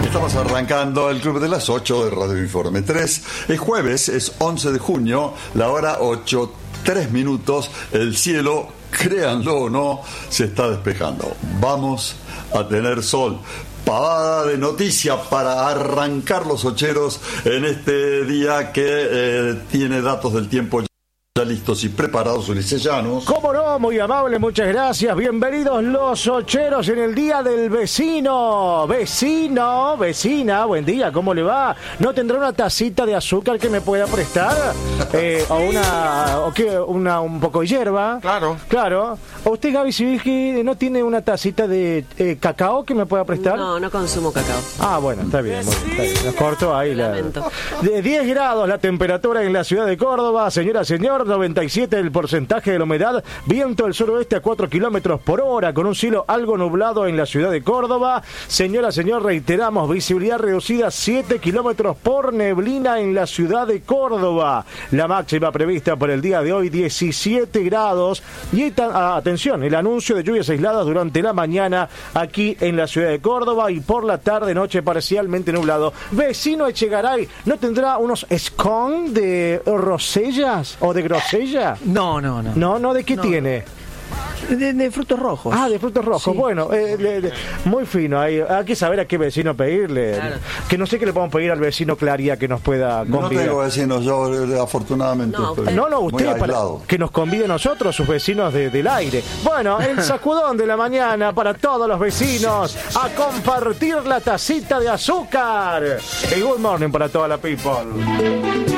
Estamos arrancando el Club de las 8 de Radio Informe 3. Es jueves, es 11 de junio, la hora 8:03. El cielo, créanlo o no, se está despejando. Vamos a tener sol. Pavada de noticia para arrancar los ocheros en este día que tiene datos del tiempo ya listos y preparados, Ulises Llanos. ¿Cómo no? Muy amable, muchas gracias. Bienvenidos los ocheros en el Día del Vecino. Vecino, vecina, buen día, ¿cómo le va? ¿No tendrá una tacita de azúcar que me pueda prestar? Un poco de hierba. Claro. ¿O usted, Gaby Sibilski, no tiene una tacita de cacao que me pueda prestar? No consumo cacao. Bueno, está bien. Nos cortó ahí de 10 grados la temperatura en la ciudad de Córdoba, señora, señor. 97 el porcentaje de la humedad, viento del suroeste a 4 kilómetros por hora, con un cielo algo nublado en la ciudad de Córdoba. Señora, señor, reiteramos, visibilidad reducida 7 kilómetros por neblina en la ciudad de Córdoba. La máxima prevista para el día de hoy, 17 grados. Y atención, el anuncio de lluvias aisladas durante la mañana aquí en la ciudad de Córdoba y por la tarde, noche parcialmente nublado. Vecino Echegaray, ¿no tendrá unos scone de rosellas o de grosella? No. ¿No? ¿De qué tiene? De frutos rojos. De frutos rojos. Sí. Bueno, muy fino. Hay que saber a qué vecino pedirle. Claro. Que no sé qué le podemos pedir al vecino Claría que nos pueda convidar. No tengo vecinos, yo afortunadamente usted para que nos convide a nosotros, sus vecinos del aire. Bueno, el sacudón de la mañana para todos los vecinos a compartir la tacita de azúcar. Y good morning para toda la people.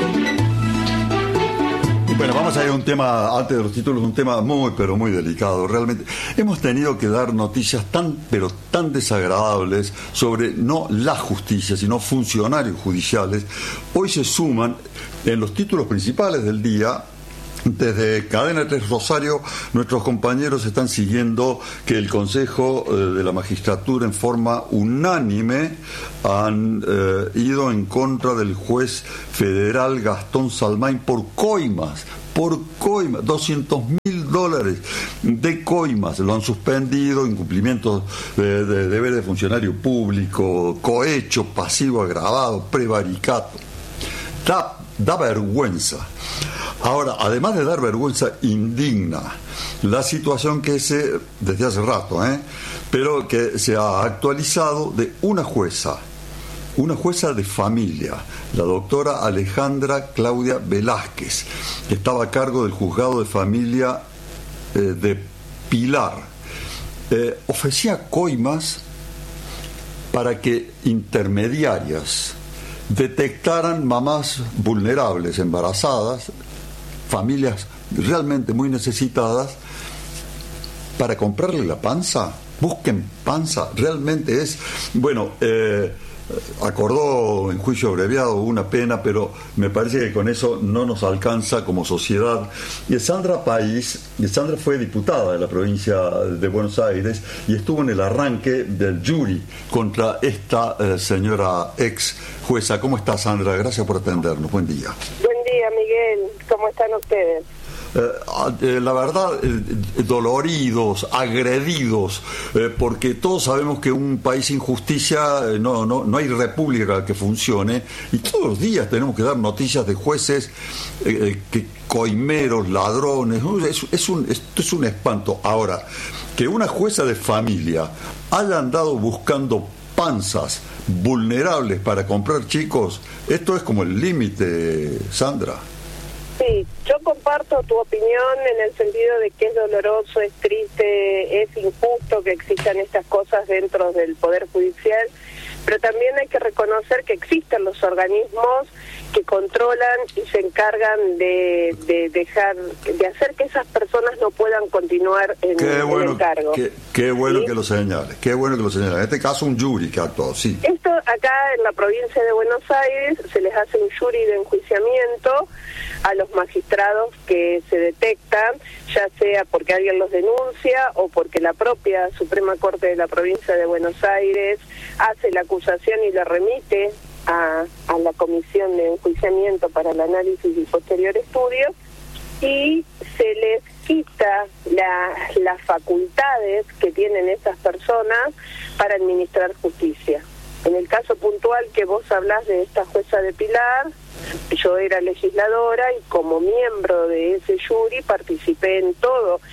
Bueno, vamos a ir a un tema, antes de los títulos, un tema muy, pero muy delicado. Realmente hemos tenido que dar noticias tan desagradables sobre no la justicia, sino funcionarios judiciales. Hoy se suman en los títulos principales del día. Desde Cadena 3 Rosario, nuestros compañeros están siguiendo que el Consejo de la Magistratura en forma unánime han ido en contra del juez federal Gastón Salmaín por coimas, $200.000 de coimas. Lo han suspendido, incumplimientos de deberes de funcionario público, cohecho, pasivo agravado, prevaricato. Da vergüenza. Ahora, además de dar vergüenza, indigna la situación que desde hace rato, pero que se ha actualizado de una jueza de familia, la doctora Alejandra Claudia Velázquez, que estaba a cargo del juzgado de familia de Pilar. Ofrecía coimas para que intermediarias detectaran mamás vulnerables, embarazadas, familias realmente muy necesitadas, para comprarle la panza. Busquen panza, realmente es... Bueno, acordó en juicio abreviado una pena, pero me parece que con eso no nos alcanza como sociedad. Y Sandra fue diputada de la provincia de Buenos Aires y estuvo en el arranque del jury contra esta señora ex jueza. ¿Cómo está, Sandra? Gracias por atendernos. Buen día. Buen día, Miguel. ¿Cómo están ustedes? La verdad, doloridos, agredidos, porque todos sabemos que un país sin justicia no hay república que funcione, y todos los días tenemos que dar noticias de jueces coimeros, ladrones. Esto es un espanto. Ahora, que una jueza de familia haya andado buscando panzas vulnerables para comprar chicos, esto es como el límite, Sandra. Sí, yo comparto tu opinión en el sentido de que es doloroso, es triste, es injusto que existan estas cosas dentro del Poder Judicial, pero también hay que reconocer que existen los organismos que controlan y se encargan de hacer que esas personas no puedan continuar en el cargo. Qué bueno, ¿sí? que lo señale, En este caso un jury que actuó, sí. Esto acá en la provincia de Buenos Aires se les hace un jury de enjuiciamiento a los magistrados que se detectan, ya sea porque alguien los denuncia o porque la propia Suprema Corte de la provincia de Buenos Aires hace la acusación y la remite a la comisión de enjuiciamiento para el análisis y posterior estudio, y se les quita las facultades que tienen esas personas para administrar justicia. En el caso puntual que vos hablás de esta jueza de Pilar, yo era legisladora y como miembro de ese jury participé en todo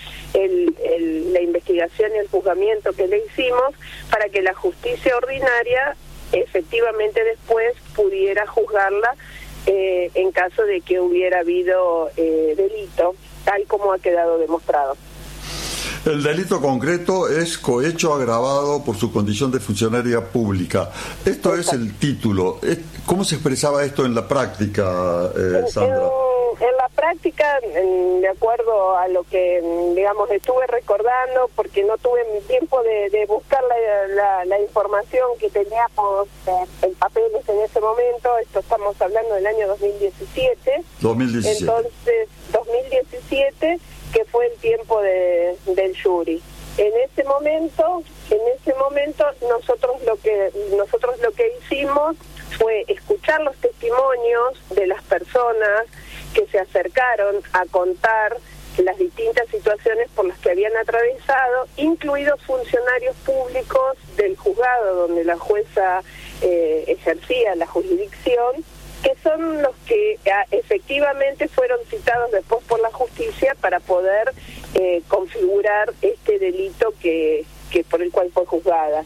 la investigación y el juzgamiento que le hicimos para que la justicia ordinaria efectivamente después pudiera juzgarla en caso de que hubiera habido delito, tal como ha quedado demostrado. El delito concreto es cohecho agravado por su condición de funcionaria pública. Esto es el título. ¿Cómo se expresaba esto en la práctica, Sandra? En la práctica, de acuerdo a lo que, digamos, estuve recordando, porque no tuve tiempo de buscar la información que teníamos en papeles en ese momento, esto estamos hablando del año 2017. 2017. Entonces, 2017, que fue el tiempo del jury. En ese momento nosotros lo que hicimos fue escuchar los testimonios de las personas que se acercaron a contar las distintas situaciones por las que habían atravesado, incluidos funcionarios públicos del juzgado donde la jueza ejercía la jurisdicción, que son los que efectivamente fueron citados después por la justicia para poder configurar este delito que por el cual fue juzgada.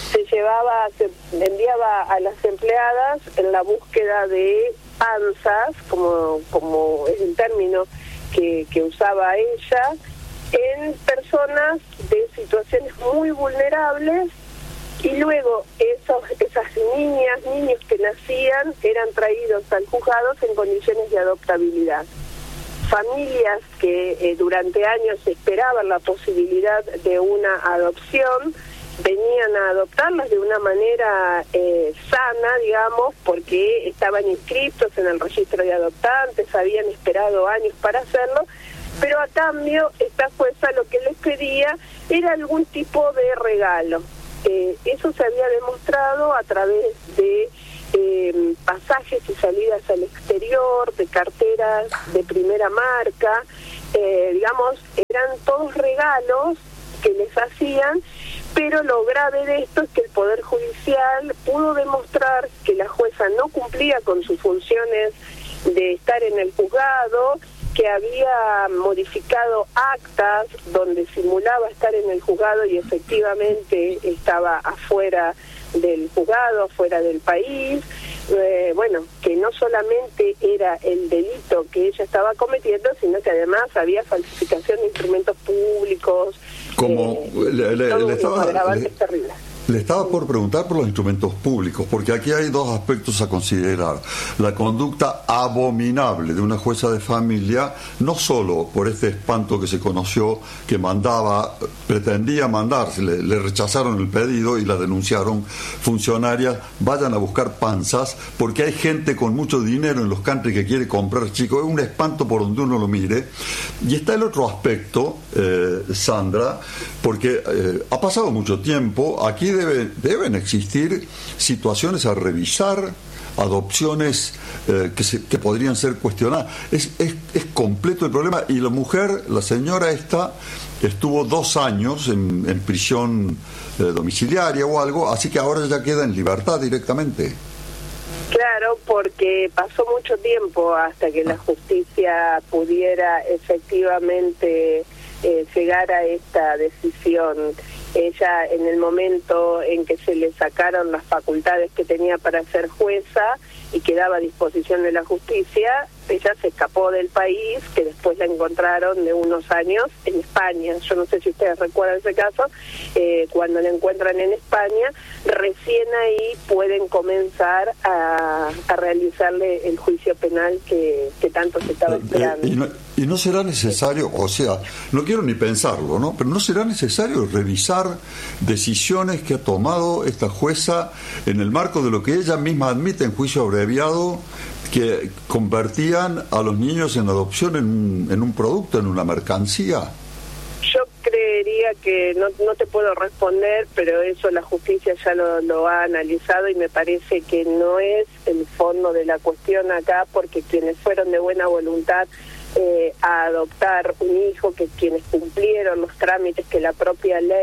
Se enviaba a las empleadas en la búsqueda de panzas, como es el término que usaba ella, en personas de situaciones muy vulnerables, y luego esas niños que nacían eran traídos al juzgado en condiciones de adoptabilidad. Familias que durante años esperaban la posibilidad de una adopción venían a adoptarlas de una manera sana, digamos, porque estaban inscritos en el registro de adoptantes, habían esperado años para hacerlo, pero a cambio esta jueza lo que les pedía era algún tipo de regalo. Eso se había demostrado a través de pasajes y salidas al exterior, de carteras de primera marca, digamos, eran todos regalos que les hacían, pero lo grave de esto es que el Poder Judicial pudo demostrar que la jueza no cumplía con sus funciones de estar en el juzgado, que había modificado actas donde simulaba estar en el juzgado y efectivamente estaba afuera del juzgado, afuera del país. Que no solamente era el delito que ella estaba cometiendo, sino que además había falsificación de instrumentos públicos. Como le estaba por preguntar por los instrumentos públicos, porque aquí hay dos aspectos a considerar. La conducta abominable de una jueza de familia, no solo por este espanto que se conoció, que pretendía mandarse, le rechazaron el pedido y la denunciaron funcionarias, vayan a buscar panzas, porque hay gente con mucho dinero en los country que quiere comprar chicos, es un espanto por donde uno lo mire. Y está el otro aspecto, Sandra, porque ha pasado mucho tiempo, aquí deben existir situaciones a revisar, adopciones que podrían ser cuestionadas. Es completo el problema, y la señora esta estuvo 2 años en prisión domiciliaria o algo, así que ahora ya queda en libertad directamente. Claro, porque pasó mucho tiempo hasta que la justicia pudiera efectivamente llegar a esta decisión. Ella, en el momento en que se le sacaron las facultades que tenía para ser jueza y quedaba a disposición de la justicia, ella se escapó del país, que después la encontraron de unos años en España. Yo no sé si ustedes recuerdan ese caso. Cuando la encuentran en España, recién ahí pueden comenzar a realizarle el juicio penal que tanto se estaba esperando. Y no será necesario, o sea, no quiero ni pensarlo, ¿no? Pero no será necesario revisar decisiones que ha tomado esta jueza en el marco de lo que ella misma admite en juicio abreviado, que convertían a los niños en adopción en un producto, en una mercancía. Yo creería que no te puedo responder, pero eso la justicia ya lo ha analizado y me parece que no es el fondo de la cuestión acá, porque quienes fueron de buena voluntad a adoptar un hijo, que quienes cumplieron los trámites que la propia ley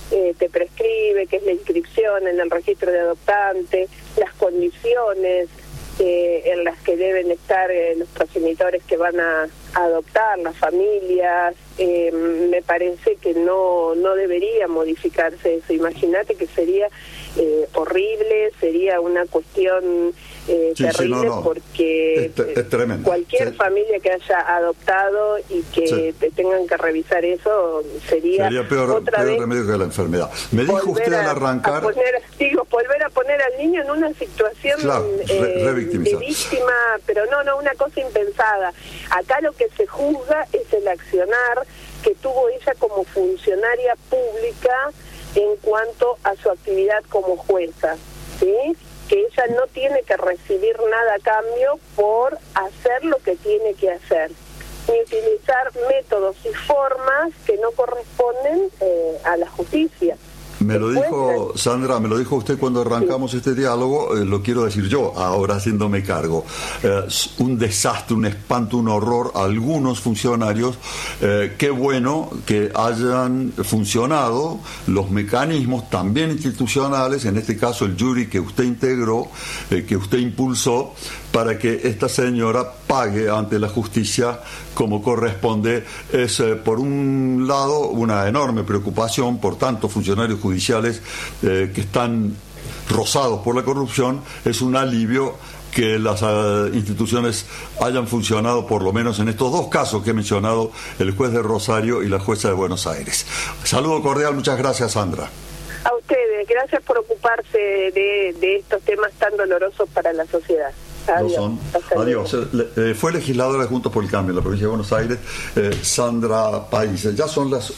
te prescribe, que es la inscripción en el registro de adoptantes, las condiciones en las que deben estar los progenitores que van a adoptar, las familias. Me parece que no debería modificarse eso. Imagínate que sería horrible, sería una cuestión terrible, porque es tremendo. Cualquier familia que haya adoptado y que te tengan que revisar eso sería peor remedio que la enfermedad. Me dijo usted al arrancar volver a poner al niño en una situación de víctima, pero no, una cosa impensada. Acá lo que se juzga es el accionar que tuvo ella como funcionaria pública en cuanto a su actividad como jueza, ¿sí? Que ella no tiene que recibir nada a cambio por hacer lo que tiene que hacer, ni utilizar métodos y formas que no corresponden a la justicia. Me lo dijo, Sandra, me lo dijo usted cuando arrancamos este diálogo, lo quiero decir yo, ahora haciéndome cargo. Un desastre, un espanto, un horror a algunos funcionarios. Qué bueno que hayan funcionado los mecanismos también institucionales, en este caso el jury que usted integró, que usted impulsó, para que esta señora pague ante la justicia como corresponde. Es, por un lado, una enorme preocupación por tantos funcionarios judiciales que están rozados por la corrupción. Es un alivio que las instituciones hayan funcionado, por lo menos en estos dos casos que he mencionado, el juez de Rosario y la jueza de Buenos Aires. Saludo cordial, muchas gracias, Sandra. A ustedes, gracias por ocuparse de estos temas tan dolorosos para la sociedad. Adiós. Fue legisladora de Juntos por el Cambio en la provincia de Buenos Aires, Sandra País. Ya son las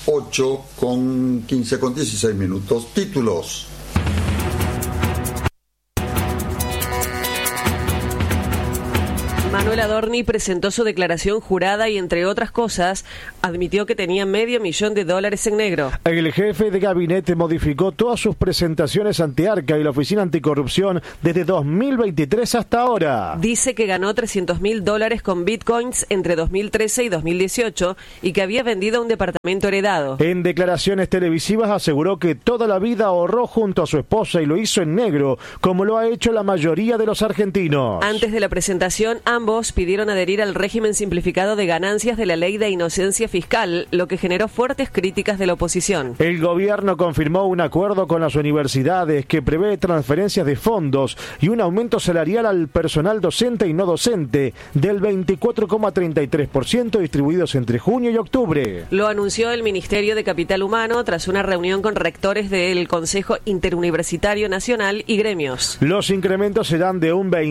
8:15, con 16 minutos. Títulos. Manuel Adorni presentó su declaración jurada y, entre otras cosas, admitió que tenía $500,000 en negro. El jefe de gabinete modificó todas sus presentaciones ante Arca y la Oficina Anticorrupción desde 2023 hasta ahora. Dice que ganó $300,000 con bitcoins entre 2013 y 2018 y que había vendido un departamento heredado. En declaraciones televisivas aseguró que toda la vida ahorró junto a su esposa y lo hizo en negro, como lo ha hecho la mayoría de los argentinos. Antes de la presentación, ambos pidieron adherir al régimen simplificado de ganancias de la Ley de Inocencia Fiscal, lo que generó fuertes críticas de la oposición. El gobierno confirmó un acuerdo con las universidades que prevé transferencias de fondos y un aumento salarial al personal docente y no docente del 24,33% distribuidos entre junio y octubre. Lo anunció el Ministerio de Capital Humano tras una reunión con rectores del Consejo Interuniversitario Nacional y gremios. Los incrementos serán de un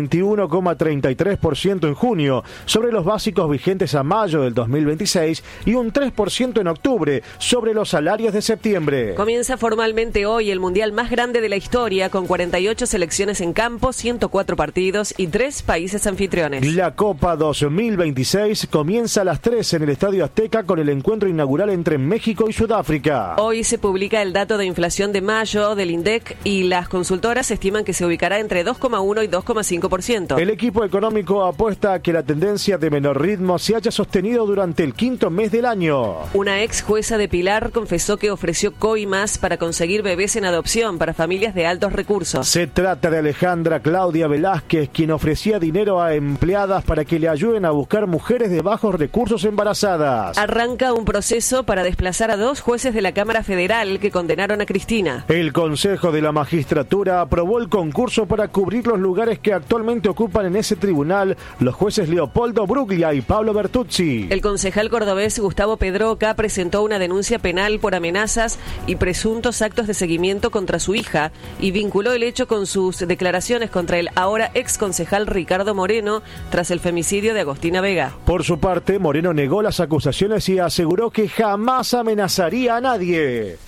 21,33% en junio sobre los básicos vigentes a mayo del 2026 y un 3% en octubre sobre los salarios de septiembre. Comienza formalmente hoy el mundial más grande de la historia, con 48 selecciones en campo, 104 partidos y 3 países anfitriones. La Copa 2026 comienza a las 3 en el Estadio Azteca con el encuentro inaugural entre México y Sudáfrica. Hoy se publica el dato de inflación de mayo del INDEC y las consultoras estiman que se ubicará entre 2,1 y 2,5%. El equipo económico apuesta a que la tendencia de menor ritmo se haya sostenido durante el quinto mes del año. Una ex jueza de Pilar confesó que ofreció coimas para conseguir bebés en adopción para familias de altos recursos. Se trata de Alejandra Claudia Velázquez, quien ofrecía dinero a empleadas para que le ayuden a buscar mujeres de bajos recursos embarazadas. Arranca un proceso para desplazar a 2 jueces de la Cámara Federal que condenaron a Cristina. El Consejo de la Magistratura aprobó el concurso para cubrir los lugares que actualmente ocupan en ese tribunal los jueces Leopoldo Bruglia y Pablo Bertuzzi. El concejal cordobés Gustavo Pedroca presentó una denuncia penal por amenazas y presuntos actos de seguimiento contra su hija y vinculó el hecho con sus declaraciones contra el ahora ex concejal Ricardo Moreno tras el femicidio de Agostina Vega. Por su parte, Moreno negó las acusaciones y aseguró que jamás amenazaría a nadie.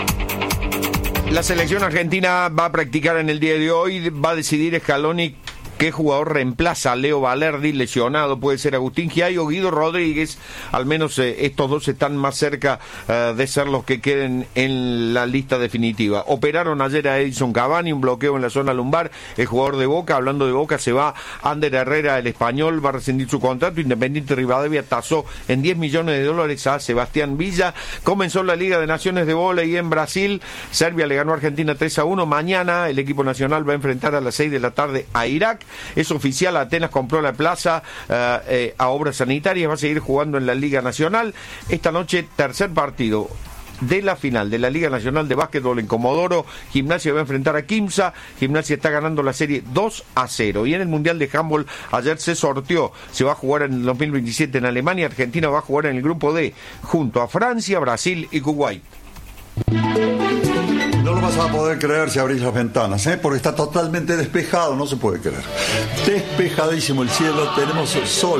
La selección argentina va a practicar en el día de hoy, va a decidir Scaloni qué jugador reemplaza a Leo Valerdi, lesionado, puede ser Agustín Giay o Guido Rodríguez. Al menos estos dos están más cerca de ser los que queden en la lista definitiva. Operaron ayer a Edison Cavani, un bloqueo en la zona lumbar, el jugador de Boca. Hablando de Boca, se va Ander Herrera, el español, va a rescindir su contrato. Independiente Rivadavia tasó en $10 millones a Sebastián Villa. Comenzó la Liga de Naciones de Vóley en Brasil. Serbia le ganó a Argentina 3-1. Mañana el equipo nacional va a enfrentar a las 6 de la tarde a Irak. Es oficial, Atenas compró la plaza a Obras Sanitarias, va a seguir jugando en la Liga Nacional. Esta noche, tercer partido de la final de la Liga Nacional de Básquetbol en Comodoro. Gimnasia va a enfrentar a Quimsa. Gimnasia está ganando la serie 2-0. Y en el Mundial de Handball ayer se sorteó, se va a jugar en el 2027 en Alemania. Argentina va a jugar en el grupo D junto a Francia, Brasil y Kuwait. No lo vas a poder creer si abrís las ventanas, porque está totalmente despejado, no se puede creer. Despejadísimo el cielo, tenemos el sol.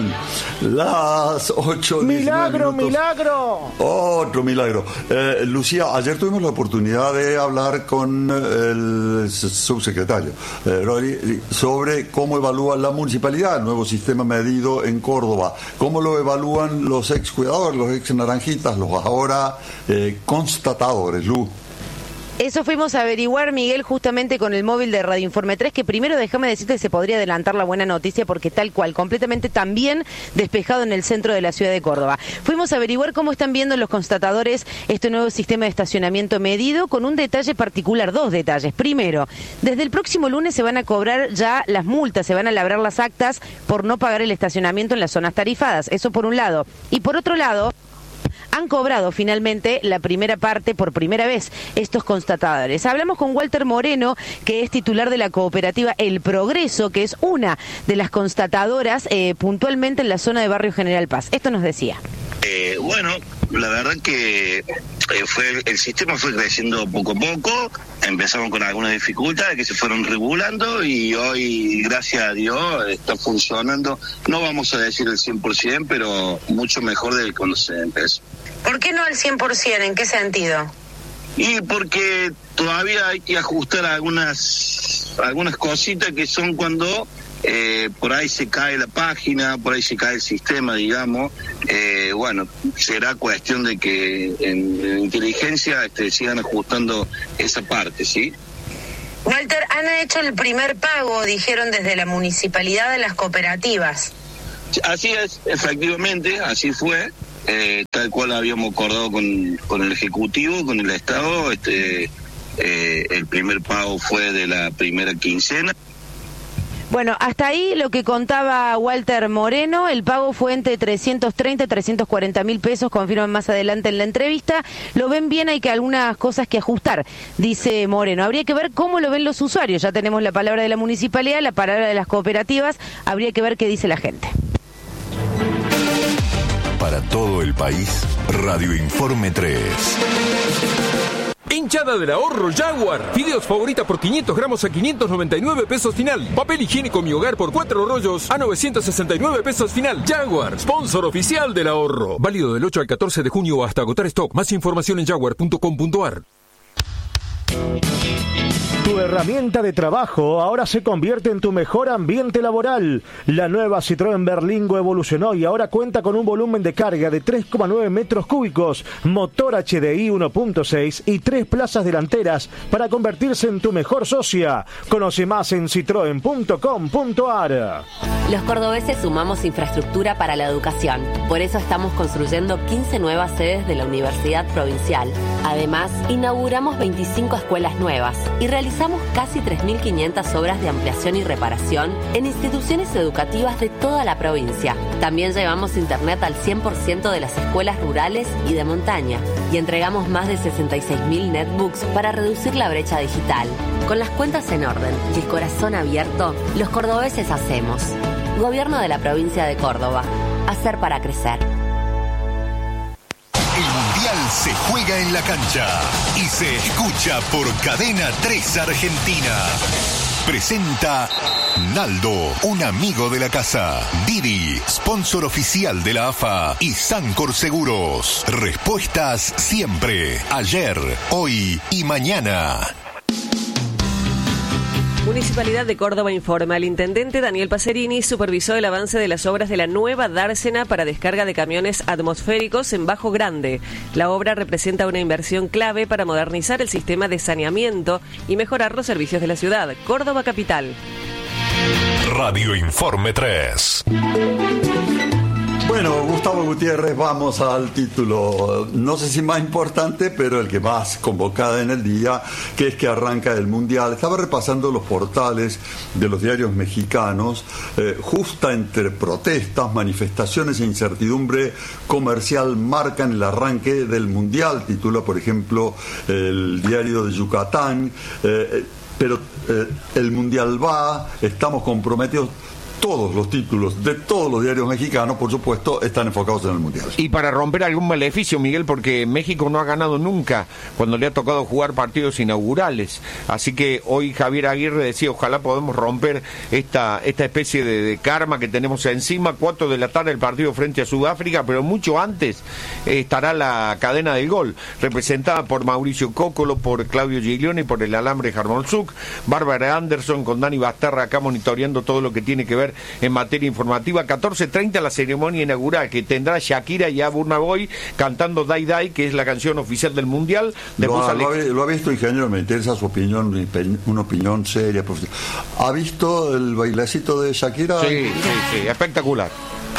Las 8:19 ¡Milagro, minutos. milagro! Otro milagro. Lucía, ayer tuvimos la oportunidad de hablar con el subsecretario Rory, sobre cómo evalúa la municipalidad el nuevo sistema medido en Córdoba. Cómo lo evalúan los ex cuidadores, los ex naranjitas, los ahora constatadores, Lu. Eso fuimos a averiguar, Miguel, justamente con el móvil de Radio Informe 3, que primero déjame decirte que se podría adelantar la buena noticia porque tal cual, completamente también despejado en el centro de la ciudad de Córdoba. Fuimos a averiguar cómo están viendo los constatadores este nuevo sistema de estacionamiento medido, con un detalle particular, dos detalles. Primero, desde el próximo lunes se van a cobrar ya las multas, se van a labrar las actas por no pagar el estacionamiento en las zonas tarifadas, eso por un lado. Y por otro lado, han cobrado finalmente la primera parte por primera vez estos constatadores. Hablamos con Walter Moreno, que es titular de la cooperativa El Progreso, que es una de las constatadoras puntualmente en la zona de Barrio General Paz. Esto nos decía. Bueno, la verdad que el sistema fue creciendo poco a poco. Empezamos con algunas dificultades que se fueron regulando y hoy, gracias a Dios, está funcionando. No vamos a decir el 100%, pero mucho mejor de cuando se empezó. ¿Por qué no al 100%? ¿En qué sentido? Y porque todavía hay que ajustar algunas cositas que son cuando por ahí se cae la página, por ahí se cae el sistema, digamos. Bueno, será cuestión de que en inteligencia sigan ajustando esa parte, ¿sí? Walter, han hecho el primer pago, dijeron desde la municipalidad de las cooperativas. Así es, efectivamente, así fue. Tal cual habíamos acordado con el Ejecutivo, con el Estado. El primer pago fue de la primera quincena. Bueno, hasta ahí lo que contaba Walter Moreno. El pago fue entre 330 y 340 mil pesos, confirman más adelante en la entrevista. Lo ven bien, hay que algunas cosas que ajustar, dice Moreno. Habría que ver cómo lo ven los usuarios. Ya tenemos la palabra de la municipalidad, la palabra de las cooperativas. Habría que ver qué dice la gente. Para todo el país, Radio Informe 3. Hinchada del ahorro Jaguar. Fideos favorita por 500 gramos a 599 pesos final. Papel higiénico Mi Hogar por 4 rollos a 969 pesos final. Jaguar, sponsor oficial del ahorro. Válido del 8 al 14 de junio hasta agotar stock. Más información en jaguar.com.ar. Tu herramienta de trabajo ahora se convierte en tu mejor ambiente laboral. La nueva Citroën Berlingo evolucionó y ahora cuenta con un volumen de carga de 3,9 metros cúbicos, motor HDI 1.6 y 3 plazas delanteras para convertirse en tu mejor socia. Conoce más en citroen.com.ar. Los cordobeses sumamos infraestructura para la educación. Por eso estamos construyendo 15 nuevas sedes de la Universidad Provincial. Además, inauguramos 25 escuelas nuevas y realizamos casi 3.500 obras de ampliación y reparación en instituciones educativas de toda la provincia. También llevamos internet al 100% de las escuelas rurales y de montaña y entregamos más de 66.000 netbooks para reducir la brecha digital. Con las cuentas en orden y el corazón abierto, los cordobeses hacemos. Gobierno de la provincia de Córdoba. Hacer para crecer. El Mundial se juega en la cancha y se escucha por Cadena 3 Argentina. Presenta Naldo, un amigo de la casa. Didi, sponsor oficial de la AFA y Sancor Seguros. Respuestas siempre, ayer, hoy y mañana. Municipalidad de Córdoba informa. El intendente Daniel Pacerini supervisó el avance de las obras de la nueva dársena para descarga de camiones atmosféricos en Bajo Grande. La obra representa una inversión clave para modernizar el sistema de saneamiento y mejorar los servicios de la ciudad. Córdoba Capital. Radio Informe 3. Bueno, Gustavo Gutiérrez, vamos al título, no sé si más importante, pero el que más convocada en el día, que es que arranca el Mundial. Estaba repasando los portales de los diarios mexicanos, justa entre protestas, manifestaciones e incertidumbre comercial marcan el arranque del Mundial, titula por ejemplo el diario de Yucatán, pero el Mundial va, estamos comprometidos. Todos los títulos de todos los diarios mexicanos, por supuesto, están enfocados en el Mundial. Y para romper algún maleficio, Miguel, porque México no ha ganado nunca cuando le ha tocado jugar partidos inaugurales. Así que hoy Javier Aguirre decía, ojalá podamos romper esta especie de karma que tenemos encima. 4 de la tarde el partido frente a Sudáfrica, pero mucho antes estará la cadena del gol, representada por Mauricio Cóccolo, por Claudio Giglione y por el alambre Jarmolzuk. Bárbara Anderson con Dani Basterra acá monitoreando todo lo que tiene que ver en materia informativa. 14:30 la ceremonia inaugural que tendrá Shakira y Burna Boy cantando Dai Dai, que es la canción oficial del Mundial. Lo ha visto, ingeniero, me interesa su opinión, una opinión seria, profesional. ¿Ha visto el bailecito de Shakira? Sí, espectacular.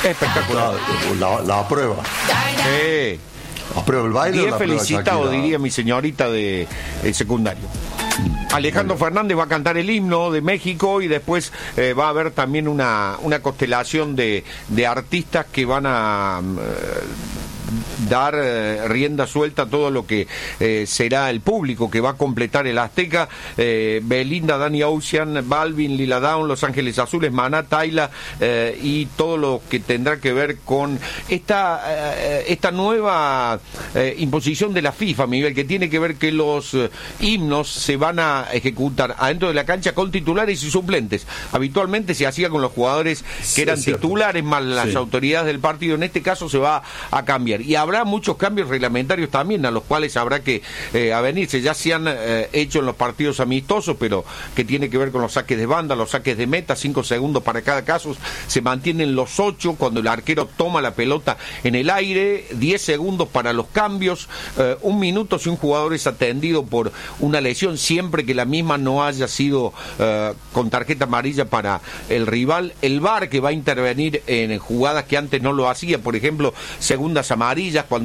La aprueba. Sí. ¿Aprueba el baile? Bien felicitado, diría mi señorita de secundario. Alejandro Fernández va a cantar el himno de México y después va a haber también una constelación de artistas que van a dar rienda suelta a todo lo que será el público que va a completar el Azteca. Belinda, Danny Ocean, Balvin, Lila Downs, Los Ángeles Azules, Maná, Tayla y todo lo que tendrá que ver con esta nueva imposición de la FIFA, Miguel, que tiene que ver que los himnos se van a ejecutar adentro de la cancha con titulares y suplentes. Habitualmente se hacía con los jugadores que eran titulares más las autoridades del partido. En este caso se va a cambiar. Y habrá muchos cambios reglamentarios también, a los cuales habrá que avenirse. Ya se han hecho en los partidos amistosos, pero que tiene que ver con los saques de banda, los saques de meta, 5 segundos para cada caso. Se mantienen los 8 cuando el arquero toma la pelota en el aire, 10 segundos para los cambios, 1 minuto si un jugador es atendido por una lesión, siempre que la misma no haya sido con tarjeta amarilla para el rival. El VAR que va a intervenir en jugadas que antes no lo hacía, por ejemplo, segundas amarillas, cuando